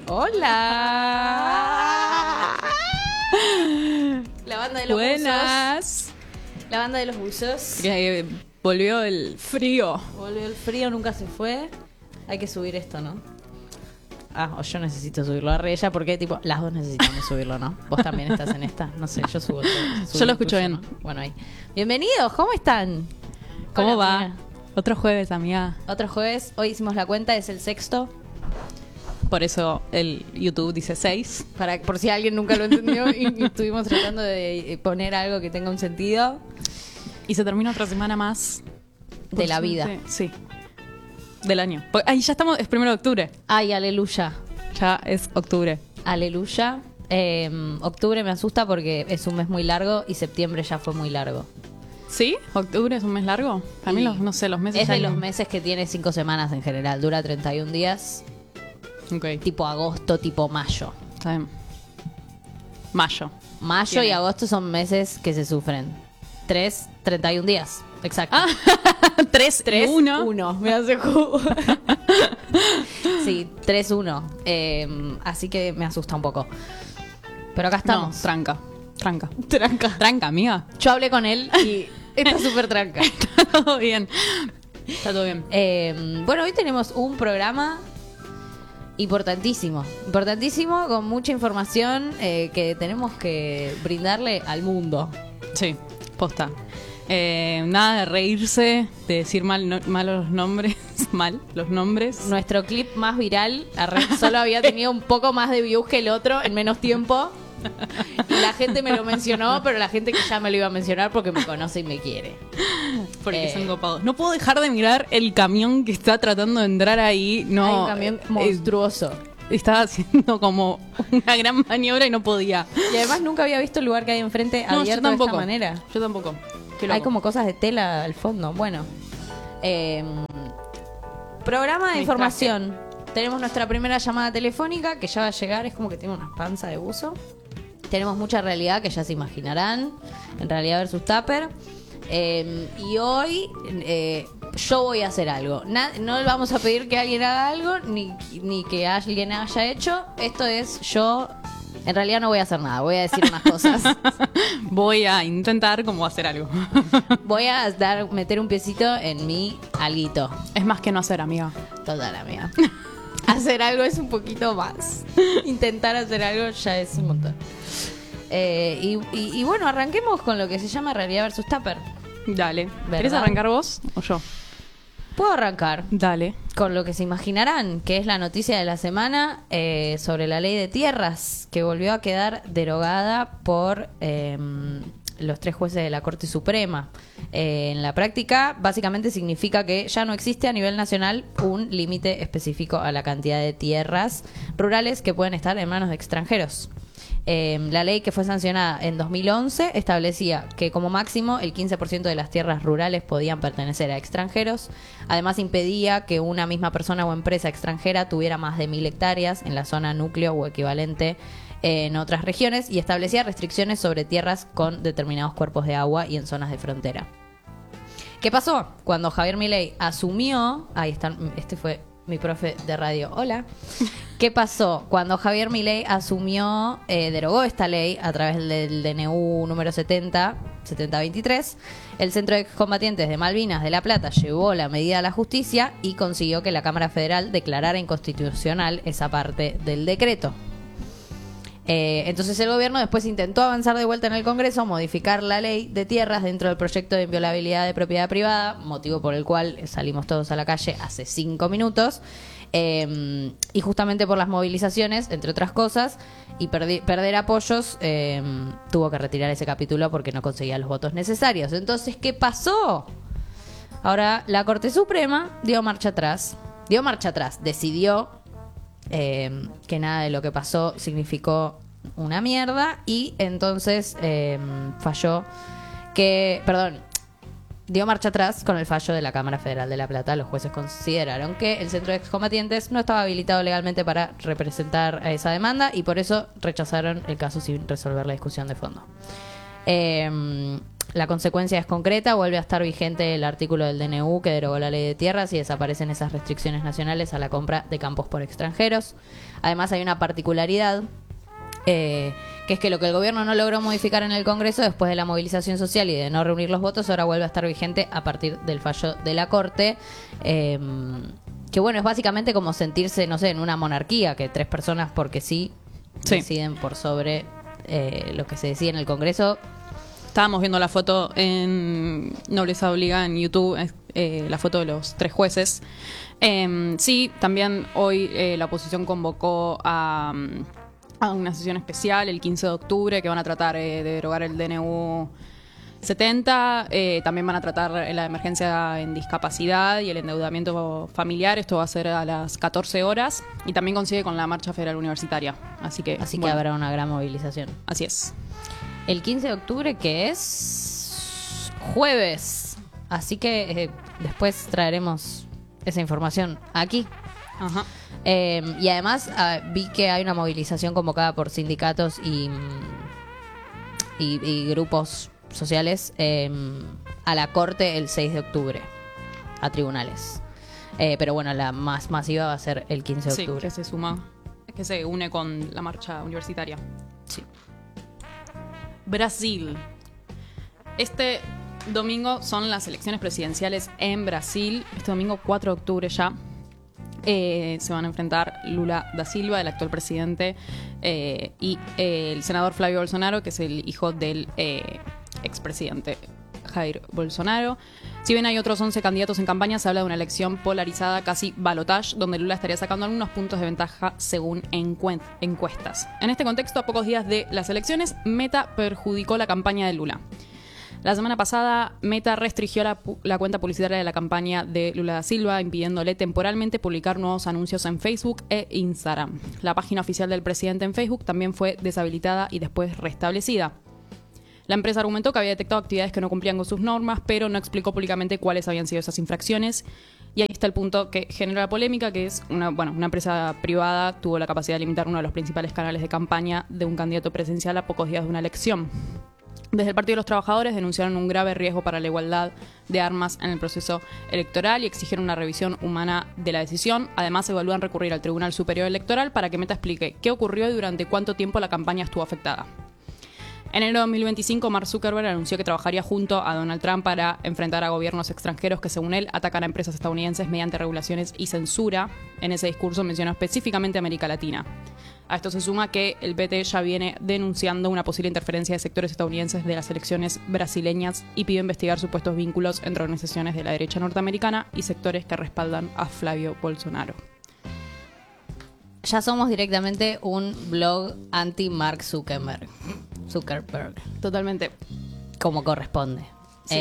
Hola. La banda de los Buenas. buzos. La banda de los buzos. Volvió el frío. Volvió el frío, nunca se fue. Hay que subir esto, ¿no? Ah, o yo necesito subirlo. Arre ella porque tipo las dos necesitamos subirlo, ¿no? Vos también estás en esta. No sé, yo subo. Yo lo escucho bien. ¿no? Bueno, ahí. Bienvenidos, ¿cómo están? ¿Cómo Hola, va? amiga. Otro jueves, amiga. Otro jueves. Hoy hicimos la cuenta, es el sexto. Por eso el YouTube dice 6. Por si alguien nunca lo entendió y estuvimos tratando de poner algo que tenga un sentido. Y se termina otra semana más. De la vida. Sí. Del año. Ahí ya estamos, es 1 de octubre. Ay, aleluya. Ya es octubre. Aleluya. Octubre me asusta porque es un mes muy largo y septiembre ya fue muy largo. ¿Sí? ¿Octubre es un mes largo? A mí, Y no sé, los meses... es de ya los no- meses que tiene 5 semanas en general. Dura 31 días. Ok, Tipo agosto, tipo mayo. está bien. Mayo. Mayo Tiene. y agosto son meses que se sufren. 31 días. Exacto. 3, 1. 1. Me hace jugo. Sí, 3-1. Así que me asusta un poco. Pero acá estamos. No, tranca. Tranca. Tranca, amiga. Yo hablé con él y está súper tranca. Está todo bien. Está todo bien. Bueno, hoy tenemos un programa importantísimo. Importantísimo, con mucha información que tenemos que brindarle al mundo. Sí, posta. Nada de reírse, de decir mal los nombres. Mal los nombres. Nuestro clip más viral solo había tenido un poco más de views que el otro en menos tiempo. Y la gente me lo mencionó, pero la gente que ya me lo iba a mencionar porque me conoce y me quiere. Porque son copados. No puedo dejar de mirar el camión que está tratando de entrar ahí. No, Hay un camión monstruoso. estaba haciendo como una gran maniobra y no podía. Y además nunca había visto el lugar que hay enfrente No, yo abierto de tampoco. esta manera. Yo tampoco. Qué loco. Hay como cosas de tela al fondo. Bueno. Programa de Me información. Tenemos nuestra primera llamada telefónica que ya va a llegar. Es como que tiene una panza de buzo. Tenemos mucha realidad que ya se imaginarán. En realidad versus Tupper. Y hoy yo voy a hacer algo. No le vamos a pedir que alguien haga algo ni que alguien haya hecho. Esto es yo. En realidad no voy a hacer nada. Voy a decir unas cosas. Voy a intentar como hacer algo. Voy a meter un piecito en mi alguito. Es más que no hacer, amiga. Toda la mía. Hacer algo es un poquito más. Intentar hacer algo ya es un montón. Y bueno, arranquemos con lo que se llama Realidad versus Tupper. Dale. ¿Verdad? ¿Querés arrancar vos o yo? Puedo arrancar Dale. con lo que se imaginarán, que es la noticia de la semana sobre la ley de tierras, que volvió a quedar derogada por los 3 jueces de la Corte Suprema. En la práctica, básicamente significa que ya no existe a nivel nacional un límite específico a la cantidad de tierras rurales que pueden estar en manos de extranjeros. La ley que fue sancionada en 2011 establecía que como máximo el 15% de las tierras rurales podían pertenecer a extranjeros. Además impedía que una misma persona o empresa extranjera tuviera más de 1.000 hectáreas en la zona núcleo o equivalente en otras regiones, y establecía restricciones sobre tierras con determinados cuerpos de agua y en zonas de frontera. ¿Qué pasó? Cuando Javier Milei asumió... Ahí están, este fue mi profe de radio. Hola. ¿Qué pasó? Cuando Javier Milei asumió, derogó esta ley a través del DNU número 7023, el Centro de Excombatientes de Malvinas de La Plata llevó la medida a la justicia y consiguió que la Cámara Federal declarara inconstitucional esa parte del decreto. Entonces el gobierno después intentó avanzar de vuelta en el Congreso, modificar la ley de tierras dentro del proyecto de inviolabilidad de propiedad privada, motivo por el cual salimos todos a la calle hace 5 minutos, y justamente por las movilizaciones, entre otras cosas, y perder apoyos, tuvo que retirar ese capítulo porque no conseguía los votos necesarios. Entonces, ¿qué pasó? Ahora la Corte Suprema dio marcha atrás, decidió que nada de lo que pasó significó una mierda, y entonces falló que, dio marcha atrás con el fallo de la Cámara Federal de La Plata. Los jueces consideraron que el Centro de Excombatientes no estaba habilitado legalmente para representar a esa demanda y por eso rechazaron el caso sin resolver la discusión de fondo. La consecuencia es concreta, vuelve a estar vigente el artículo del DNU que derogó la ley de tierras y desaparecen esas restricciones nacionales a la compra de campos por extranjeros. Además hay una particularidad, que es que lo que el gobierno no logró modificar en el Congreso después de la movilización social y de no reunir los votos, ahora vuelve a estar vigente a partir del fallo de la Corte. Que bueno, es básicamente como sentirse, no sé, en una monarquía, que 3 personas porque sí deciden por sobre lo que se decide en el Congreso. Estábamos viendo la foto en Nobleza Obliga en YouTube, la foto de los 3 jueces. Sí, también hoy la oposición convocó a una sesión especial el 15 de octubre que van a tratar de derogar el DNU 70. También van a tratar la emergencia en discapacidad y el endeudamiento familiar. Esto va a ser a las 14 horas. Y también coincide con la Marcha Federal Universitaria. Así que bueno, habrá una gran movilización. Así es. El 15 de octubre, que es jueves. Así que después traeremos esa información aquí. Ajá. Y además vi que hay una movilización convocada por sindicatos y grupos sociales a la Corte el 6 de octubre, a tribunales. Pero bueno, la más masiva va a ser el 15 de octubre. Sí, que se une con la marcha universitaria. Sí. Brasil. Este domingo son las elecciones presidenciales en Brasil. Este domingo 4 de octubre ya. Se van a enfrentar Lula da Silva, el actual presidente, y el senador Flavio Bolsonaro, que es el hijo del expresidente Jair Bolsonaro. Si bien hay otros 11 candidatos en campaña, se habla de una elección polarizada, casi balotage, donde Lula estaría sacando algunos puntos de ventaja según encuestas. En este contexto, a pocos días de las elecciones, Meta perjudicó la campaña de Lula. La semana pasada, Meta restringió la cuenta publicitaria de la campaña de Lula da Silva, impidiéndole temporalmente publicar nuevos anuncios en Facebook e Instagram. La página oficial del presidente en Facebook también fue deshabilitada y después restablecida. La empresa argumentó que había detectado actividades que no cumplían con sus normas, pero no explicó públicamente cuáles habían sido esas infracciones. Y ahí está el punto que genera la polémica, que es una empresa privada tuvo la capacidad de limitar uno de los principales canales de campaña de un candidato presidencial a pocos días de una elección. Desde el Partido de los Trabajadores denunciaron un grave riesgo para la igualdad de armas en el proceso electoral y exigieron una revisión humana de la decisión. Además, evalúan recurrir al Tribunal Superior Electoral para que Meta explique qué ocurrió y durante cuánto tiempo la campaña estuvo afectada. En enero de 2025, Mark Zuckerberg anunció que trabajaría junto a Donald Trump para enfrentar a gobiernos extranjeros que, según él, atacan a empresas estadounidenses mediante regulaciones y censura. En ese discurso mencionó específicamente América Latina. A esto se suma que el PT ya viene denunciando una posible interferencia de sectores estadounidenses de las elecciones brasileñas y pidió investigar supuestos vínculos entre organizaciones de la derecha norteamericana y sectores que respaldan a Flavio Bolsonaro. Ya somos directamente un blog anti-Mark Zuckerberg. Totalmente. Como corresponde. Sí.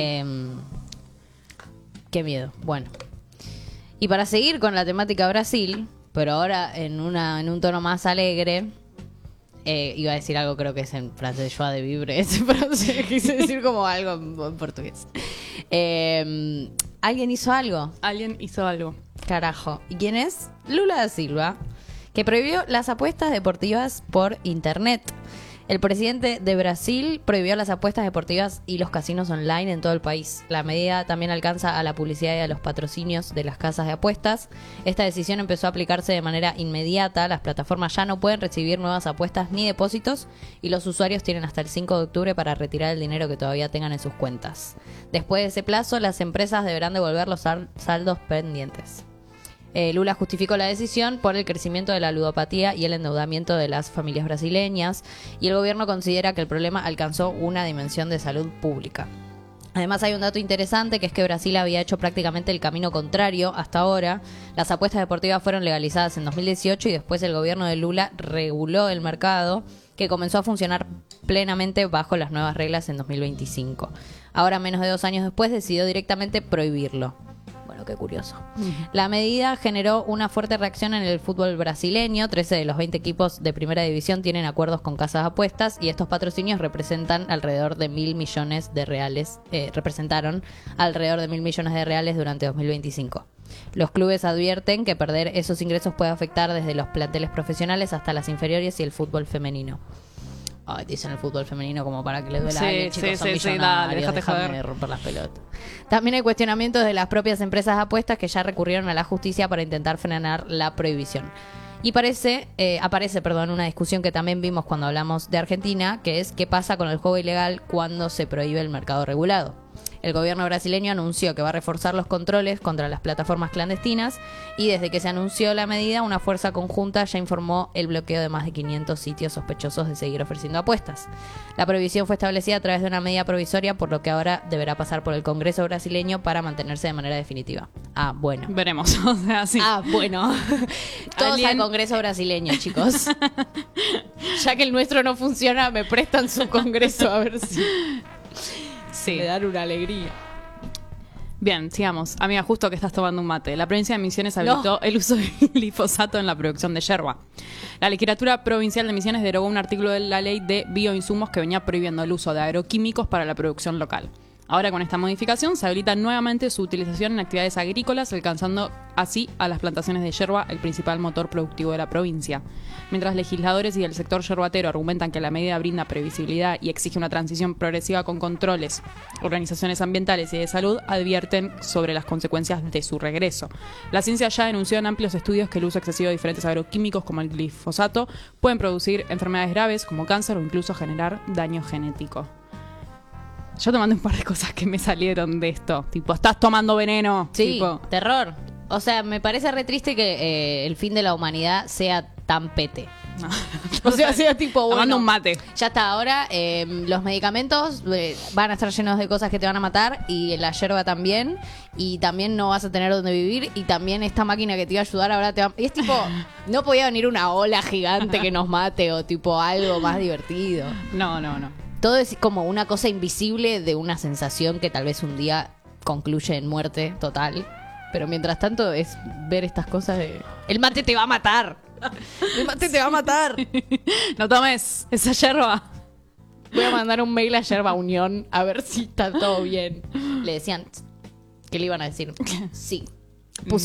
Qué miedo. Bueno. Y para seguir con la temática Brasil, pero ahora en un tono más alegre, iba a decir algo, creo que es en francés, joie de vivre, pero quise decir como algo en portugués. ¿Alguien hizo algo? Alguien hizo algo. Carajo. ¿Y quién es? Lula da Silva, que prohibió las apuestas deportivas por internet. El presidente de Brasil prohibió las apuestas deportivas y los casinos online en todo el país. La medida también alcanza a la publicidad y a los patrocinios de las casas de apuestas. Esta decisión empezó a aplicarse de manera inmediata. Las plataformas ya no pueden recibir nuevas apuestas ni depósitos y los usuarios tienen hasta el 5 de octubre para retirar el dinero que todavía tengan en sus cuentas. Después de ese plazo, las empresas deberán devolver los saldos pendientes. Lula justificó la decisión por el crecimiento de la ludopatía y el endeudamiento de las familias brasileñas, y el gobierno considera que el problema alcanzó una dimensión de salud pública. Además, hay un dato interesante, que es que Brasil había hecho prácticamente el camino contrario hasta ahora. Las apuestas deportivas fueron legalizadas en 2018 y después el gobierno de Lula reguló el mercado, que comenzó a funcionar plenamente bajo las nuevas reglas en 2025. Ahora, menos de 2 años después, decidió directamente prohibirlo. Bueno, qué curioso. La medida generó una fuerte reacción en el fútbol brasileño. 13 de los 20 equipos de primera división tienen acuerdos con casas de apuestas y estos patrocinios representan alrededor de 1.000 millones de reales. Representaron alrededor de 1.000 millones de reales durante 2025. Los clubes advierten que perder esos ingresos puede afectar desde los planteles profesionales hasta las inferiores y el fútbol femenino. Ay, te dicen el fútbol femenino como para que le duela Sí, a alguien, sí, chicos, son sí, sí, millonarios, dale, déjate déjame joder. de romper las pelotas. También hay cuestionamientos de las propias empresas de apuestas que ya recurrieron a la justicia para intentar frenar la prohibición. Y aparece una discusión que también vimos cuando hablamos de Argentina, que es qué pasa con el juego ilegal cuando se prohíbe el mercado regulado. El gobierno brasileño anunció que va a reforzar los controles contra las plataformas clandestinas y desde que se anunció la medida, una fuerza conjunta ya informó el bloqueo de más de 500 sitios sospechosos de seguir ofreciendo apuestas. La prohibición fue establecida a través de una medida provisoria, por lo que ahora deberá pasar por el Congreso brasileño para mantenerse de manera definitiva. Ah, bueno. Veremos. O sea, sí. Ah, bueno. Todos Alguien- al Congreso brasileño, chicos. Ya que el nuestro no funciona, me prestan su Congreso a ver si Sí. me dan una alegría. Bien, sigamos. Amiga, justo que estás tomando un mate. La provincia de Misiones habilitó el uso de glifosato en la producción de yerba. La legislatura provincial de Misiones derogó un artículo de la ley de bioinsumos que venía prohibiendo el uso de agroquímicos para la producción local. Ahora, con esta modificación, se habilita nuevamente su utilización en actividades agrícolas, alcanzando así a las plantaciones de yerba, el principal motor productivo de la provincia. Mientras legisladores y el sector yerbatero argumentan que la medida brinda previsibilidad y exige una transición progresiva con controles, organizaciones ambientales y de salud advierten sobre las consecuencias de su regreso. La ciencia ya denunció en amplios estudios que el uso excesivo de diferentes agroquímicos, como el glifosato, pueden producir enfermedades graves como cáncer o incluso generar daño genético. Yo te mandé un par de cosas que me salieron de esto. Tipo, estás tomando veneno. Sí, Tipo, terror. O sea, me parece re triste que el fin de la humanidad sea tan pete. no. O sea, sea tipo, Tomando bueno, un mate. ya está, ahora los medicamentos van a estar llenos de cosas que te van a matar y la yerba también, y también no vas a tener donde vivir, y también esta máquina que te iba a ayudar ahora te va... Y es tipo, no podía venir una ola gigante que nos mate o tipo algo más divertido. No. Todo es como una cosa invisible de una sensación que tal vez un día concluye en muerte total. Pero mientras tanto es ver estas cosas de... ¡El mate te va a matar! ¡El mate te va a matar! No tomes esa yerba. Voy a mandar un mail a Yerba Unión a ver si está todo bien. Le decían que le iban a decir sí.